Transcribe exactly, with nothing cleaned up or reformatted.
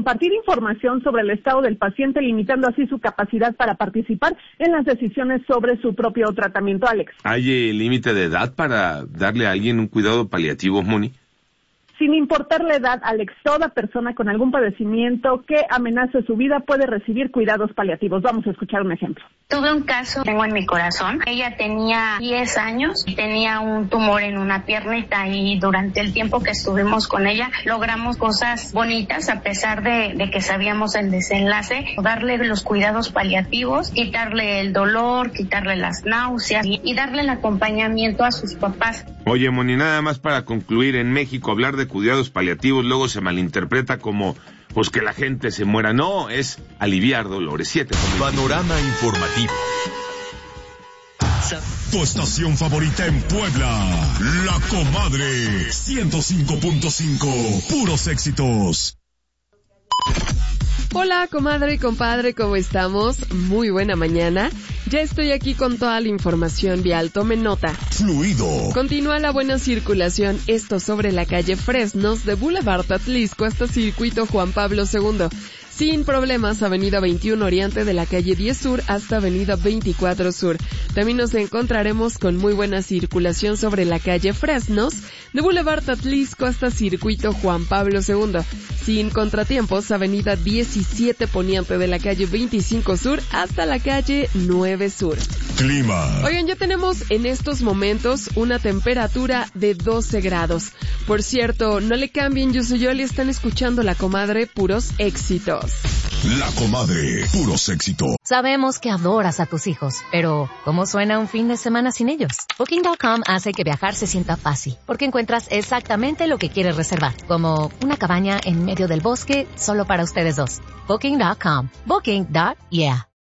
compartir información sobre el estado del paciente, limitando así su capacidad para participar en las decisiones sobre su propio tratamiento, Alex. ¿Hay eh, límite de edad para darle a alguien un cuidado paliativo, Moni? Sin importar la edad, Alex, toda persona con algún padecimiento que amenace su vida puede recibir cuidados paliativos. Vamos a escuchar un ejemplo. Tuve un caso, tengo en mi corazón. Ella tenía diez años y tenía un tumor en una piernita, y durante el tiempo que estuvimos con ella logramos cosas bonitas a pesar de, de que sabíamos el desenlace, darle los cuidados paliativos, quitarle el dolor, quitarle las náuseas y, y darle el acompañamiento a sus papás. Oye, Moni, nada más para concluir, en México hablar de cuidados paliativos luego se malinterpreta como pues que la gente se muera. No, es aliviar dolores. Siete. Panorama informativo. Tu estación favorita en Puebla, La Comadre, ciento cinco punto cinco, puros éxitos. Hola, comadre y compadre, ¿cómo estamos? Muy buena mañana. Ya estoy aquí con toda la información vial, tomen nota. Fluido. Continúa la buena circulación, esto sobre la calle Fresnos de Boulevard Atlisco hasta Circuito Juan Pablo segundo. Sin problemas, avenida veintiuno Oriente de la calle diez Sur hasta avenida veinticuatro Sur. También nos encontraremos con muy buena circulación sobre la calle Fresnos de Boulevard Atlisco hasta Circuito Juan Pablo segundo. Sin contratiempos, avenida diecisiete Poniente de la calle veinticinco Sur hasta la calle nueve Sur. Clima. Oigan, ya tenemos en estos momentos una temperatura de doce grados. Por cierto, no le cambien, yo soy Yoli, están escuchando La Comadre, puros éxitos. La Comadre, puros éxitos. Sabemos que adoras a tus hijos, pero ¿cómo suena un fin de semana sin ellos? Booking punto com hace que viajar se sienta fácil, porque encuentras exactamente lo que quieres reservar, como una cabaña en medio del bosque solo para ustedes dos. Booking punto com. Booking. Yeah.